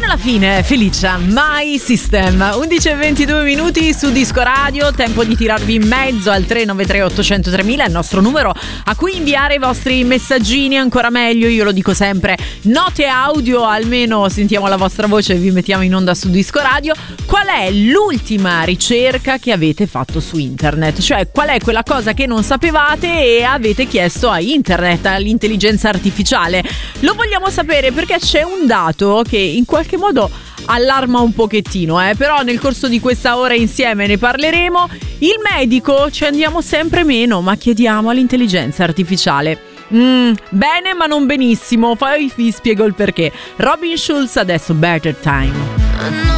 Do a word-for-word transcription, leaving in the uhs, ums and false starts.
alla fine, Felicia, My System. undici e ventidue minuti su Disco Radio. Tempo di tirarvi in mezzo al tre nove tre otto zero zero tre mila, il nostro numero a cui inviare i vostri messaggini. Ancora meglio, io lo dico sempre, note audio, almeno sentiamo la vostra voce e vi mettiamo in onda su Disco Radio. Qual è l'ultima ricerca che avete fatto su internet? Cioè, qual è quella cosa che non sapevate e avete chiesto a internet, all'intelligenza artificiale? Lo vogliamo sapere perché c'è un dato che in qualche modo allarma un pochettino, eh? Però nel corso di questa ora insieme ne parleremo. Il medico ci andiamo sempre meno, ma chiediamo all'intelligenza artificiale. Mm, bene, ma non benissimo. Poi vi spiego il perché. Robin Schulz adesso, Better Time.